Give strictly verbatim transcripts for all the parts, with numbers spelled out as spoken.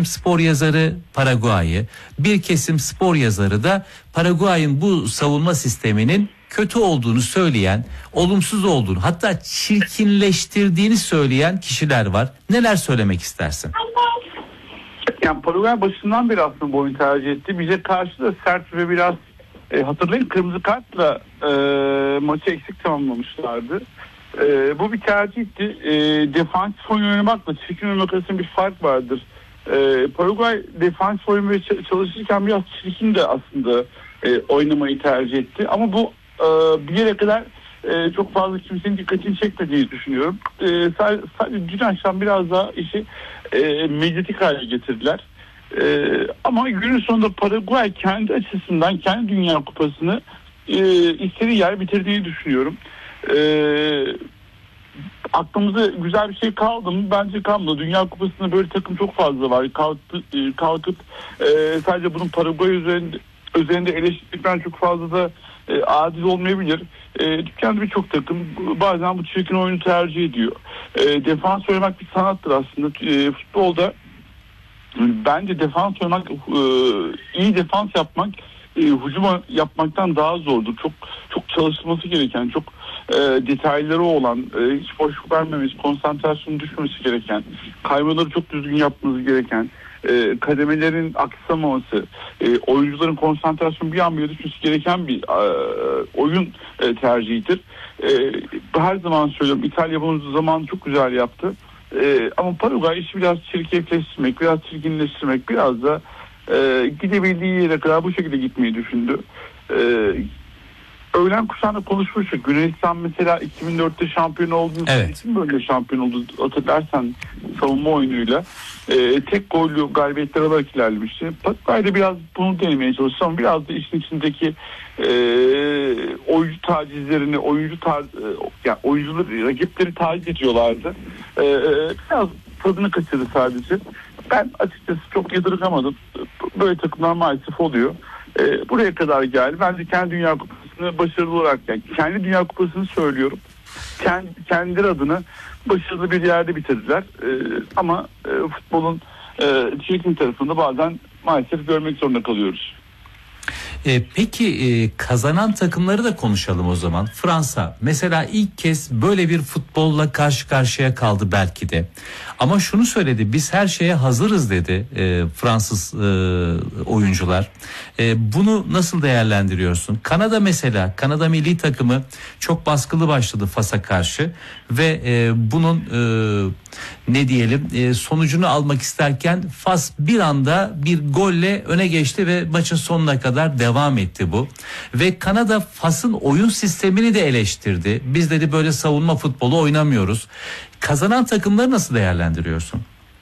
kesim spor yazarı Paraguay'ı, bir kesim spor yazarı da Paraguay'ın bu savunma sisteminin kötü olduğunu söyleyen, olumsuz olduğunu, hatta çirkinleştirdiğini söyleyen kişiler var. Neler söylemek istersin? Yani Paraguay başından beri aslında bu oyunu tercih etti. Bize karşı da sert ve biraz e, hatırlayın kırmızı kartla e, maçı eksik tamamlamışlardı. E, bu bir tercihti. E, defansif oyun oynamakla çirkin oynamak arasında bir fark vardır. E, Paraguay defansif oyun çalışırken biraz çirkin de aslında e, oynamayı tercih etti. Ama bu e, bir yere kadar e, çok fazla kimsenin dikkatini çekmediğini düşünüyorum. E, sadece, sadece dün akşam biraz daha işi e, medyatik hale getirdiler. E, ama günün sonunda Paraguay kendi açısından kendi Dünya Kupası'nı e, istediği yer bitirdiğini düşünüyorum. E, aklımıza güzel bir şey kaldı mı? Bence kalmadı. Dünya Kupası'nda böyle takım çok fazla var. Kalkıp, e, kalkıp e, sadece bunun Paraguay üzerinde, üzerinde eleştirdikten çok fazla da e, adil olmayabilir. E, dükkanda birçok takım bazen bu çirkin oyunu tercih ediyor. E, defans oynamak bir sanattır aslında. E, futbolda bence defans oynamak, e, iyi defans yapmak e, hücum yapmaktan daha zordur. Çok çok çalışılması gereken, çok e, detayları olan, e, hiç boşluk vermemesi, konsantrasyonun düşmesi gereken, kaymaları çok düzgün yapmanız gereken, e, kademelerin aksamaması, e, oyuncuların konsantrasyonu bir an bile düşmesi gereken bir e, oyun e, tercihidir. E, her zaman söylüyorum, İtalya bunu zaman çok güzel yaptı. E, ama Paraguay işi biraz çirkefleştirmek, biraz çirkinleştirmek, biraz da e, gidebildiği yere kadar bu şekilde gitmeyi düşündü. E, öğlen kuşağında konuşmuştuk. Yunanistan mesela iki bin dörtte şampiyon olduğunu, evet. için böyle şampiyon oldu hatırlarsan savunma oyunuyla. E, tek gollü galibiyetler alarak ilerlemişti. Paraguay da biraz bunu denemeye çalıştı ama biraz da işin içindeki e, oyuncu tacizlerini, oyuncu tar e, yani oyuncuları, rakipleri taciz ediyorlardı. E, biraz tadını kaçırdı sadece. Ben açıkçası çok yadırgamadım. Böyle takımlar maalesef oluyor. E, buraya kadar geldi. Bence kendi Dünya Kupası'nı başarılı olarak, yani kendi Dünya Kupası'nı söylüyorum. Kendi, kendileri adına başarılı bir yerde bitirdiler. E, ama e, futbolun e, çirkin tarafında bazen maalesef görmek zorunda kalıyoruz. E, peki e, kazanan takımları da konuşalım o zaman. Fransa mesela ilk kez böyle bir futbolla karşı karşıya kaldı belki de. Ama şunu söyledi, biz her şeye hazırız dedi e, Fransız e, oyuncular. E, bunu nasıl değerlendiriyorsun? Kanada mesela, Kanada milli takımı çok baskılı başladı Fas'a karşı ve e, bunun e, ne diyelim e, sonucunu almak isterken Fas bir anda bir golle öne geçti ve maçın sonuna kadar devam etti bu. Ve Kanada Fas'ın oyun sistemini de eleştirdi. Biz dedi böyle savunma futbolu oynamıyoruz. Kazanan takımları nasıl değerlendiriyorsun?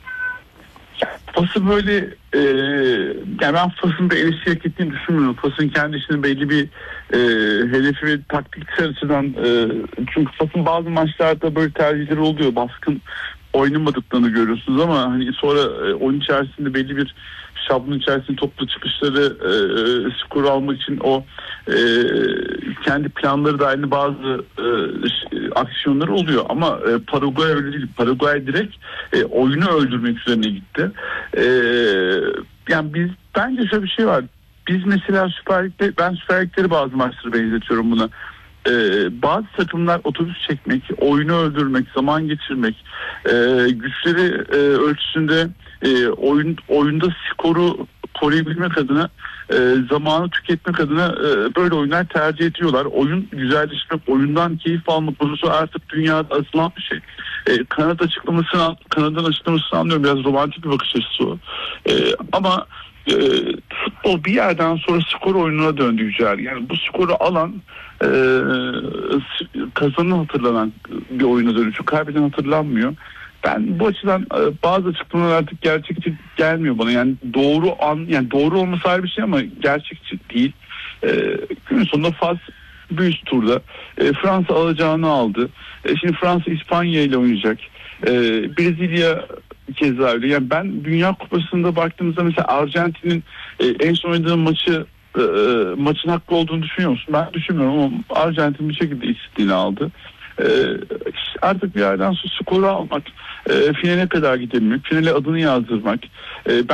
Fas'ı böyle e, yani ben Fas'ın da eleştiri hak ettiğini düşünmüyorum. Fas'ın kendisinin belli bir e, hedefi ve taktiksel açıdan e, çünkü Fas'ın bazı maçlarda böyle tercihleri oluyor. Baskın oynamadıklarını görüyorsunuz ama hani sonra e, oyun içerisinde belli bir şablon içerisinde toplu çıkışları e, skor almak için o e, kendi planları dahilinde bazı e, aksiyonları oluyor ama e, Paraguay öyle değil. Paraguay direkt e, oyunu öldürmek üzerine gitti. E, yani biz bence şöyle bir şey var. Biz mesela Süper Lig'de, ben Süper Lig'leri bazı maçları benzetiyorum buna. Ee, bazı takımlar otobüs çekmek, oyunu öldürmek, zaman geçirmek, e, güçleri e, ölçüsünde e, oyun oyunda skoru koruyabilmek adına, e, zamanı tüketmek adına e, böyle oyunlar tercih ediyorlar. Oyun güzelleşmek, oyundan keyif almak konusu artık dünyada asılan bir şey. E, Kanada açıklamasını, Kanada'nın açıklamasını anlıyorum. Biraz romantik bir bakış açısı o. E, ama e, futbol bir yerden sonra skor oyununa döndü Yücel. Yani bu skoru alan e, kazanan hatırlanan bir oyuna dönüşüyor. Kaybeden hatırlanmıyor. Ben bu açıdan e, bazı açıklamalar artık gerçekçi gelmiyor bana. Yani doğru an, yani doğru olması ayrı bir şey ama gerçekçi değil. E, günün sonunda Fas bir üst turda. E, Fransa alacağını aldı. E, şimdi Fransa İspanya ile oynayacak. E, Brezilya keza öyle. Yani ben Dünya Kupası'nda baktığımızda mesela Arjantin'in e, en son oynadığı maçı e, maçın hakkı olduğunu düşünüyor musun? Ben düşünmüyorum ama Arjantin bir şekilde istediğini aldı. E, artık bir yerden sonra skoru almak, e, finale kadar gidebilmek, finale adını yazdırmak. E,